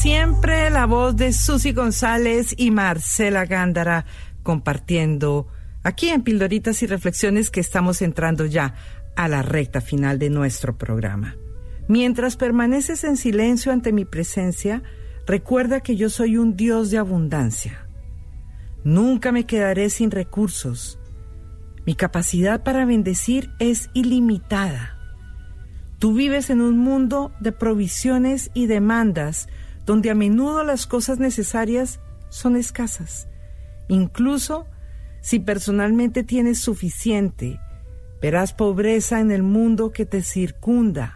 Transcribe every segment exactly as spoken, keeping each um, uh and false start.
Siempre la voz de Susi González y Marcela Gándara compartiendo aquí en Pildoritas y Reflexiones, que estamos entrando ya a la recta final de nuestro programa. Mientras permaneces en silencio ante mi presencia, recuerda que yo soy un Dios de abundancia. Nunca me quedaré sin recursos. Mi capacidad para bendecir es ilimitada. Tú vives en un mundo de provisiones y demandas donde a menudo las cosas necesarias son escasas. Incluso si personalmente tienes suficiente, verás pobreza en el mundo que te circunda.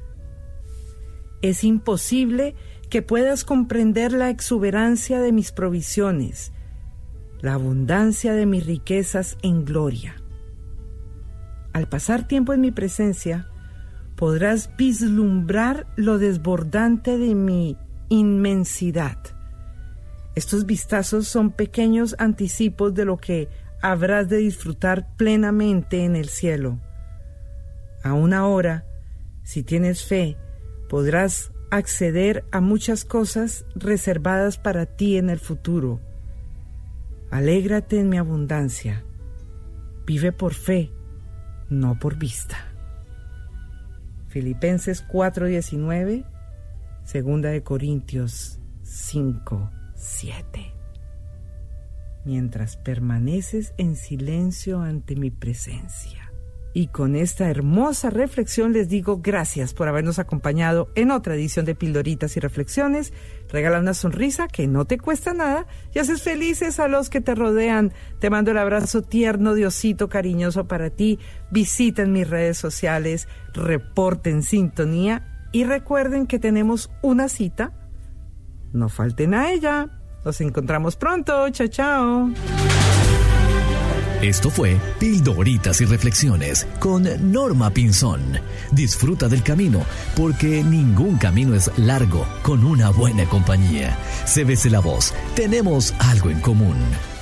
Es imposible que puedas comprender la exuberancia de mis provisiones, la abundancia de mis riquezas en gloria. Al pasar tiempo en mi presencia, podrás vislumbrar lo desbordante de mi inmensidad. Estos vistazos son pequeños anticipos de lo que habrás de disfrutar plenamente en el cielo. Aún ahora, si tienes fe, podrás acceder a muchas cosas reservadas para ti en el futuro. Alégrate en mi abundancia. Vive por fe, no por vista. Filipenses cuatro diecinueve, Segunda de Corintios cinco siete. Mientras permaneces en silencio ante mi presencia. Y con esta hermosa reflexión les digo gracias por habernos acompañado en otra edición de Pildoritas y Reflexiones. Regala una sonrisa que no te cuesta nada y haces felices a los que te rodean. Te mando el abrazo tierno de osito cariñoso para ti. Visiten mis redes sociales, reporten sintonía y recuerden que tenemos una cita. No falten a ella. Nos encontramos pronto. Chao, chao. Esto fue Pildoritas y Reflexiones con Norma Pinzón. Disfruta del camino, porque ningún camino es largo con una buena compañía. Cébese la voz, tenemos algo en común.